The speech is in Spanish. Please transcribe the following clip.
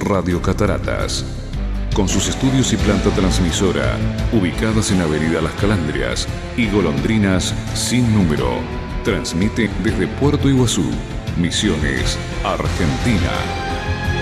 Radio Cataratas. Con sus estudios y planta transmisora, ubicadas en Avenida Las Calandrias y Golondrinas sin número. Transmite desde Puerto Iguazú, Misiones, Argentina.